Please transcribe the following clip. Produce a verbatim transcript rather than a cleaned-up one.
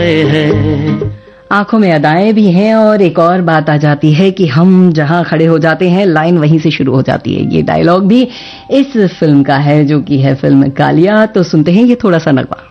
आंखों में अदाएं भी हैं और एक और बात आ जाती है कि हम जहां खड़े हो जाते हैं लाइन वहीं से शुरू हो जाती है। ये डायलॉग भी इस फिल्म का है जो कि है फिल्म कालिया। तो सुनते हैं ये थोड़ा सा नगमा।